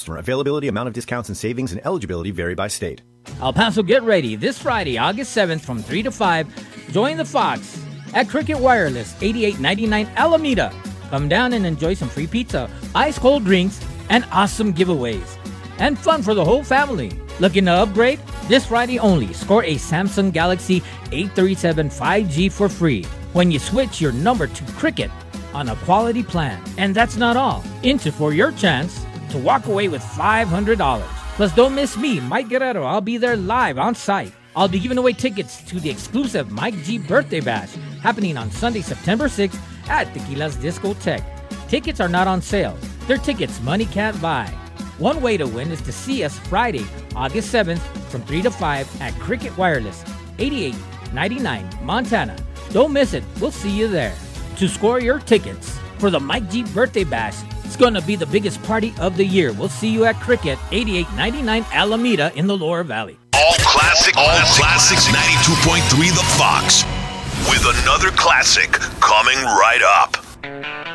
customer. Availability, amount of discounts and savings, and eligibility vary by state. El Paso, get ready. This Friday, August 7th from 3 to 5, join the Fox at Cricket Wireless, 8899 Alameda. Come down and enjoy some free pizza, ice-cold drinks, and awesome giveaways. And fun for the whole family. Looking to upgrade? This Friday only, score a Samsung Galaxy A37 5G for free when you switch your number to Cricket on a quality plan. And that's not all. Enter for your chance to walk away with $500. Plus, don't miss me, Mike Guerrero. I'll be there live on site. I'll be giving away tickets to the exclusive Mike G Birthday Bash happening on Sunday, September 6th at Tequila's Discotheque. Tickets are not on sale. They're tickets money can't buy. One way to win is to see us Friday, August 7th from 3 to 5 at Cricket Wireless, 8899 Montana. Don't miss it. We'll see you there. To score your tickets for the Mike G Birthday Bash, it's going to be the biggest party of the year. We'll see you at Cricket, 8899 Alameda in the Lower Valley. All classics 92.3 The Fox. With another classic coming right up.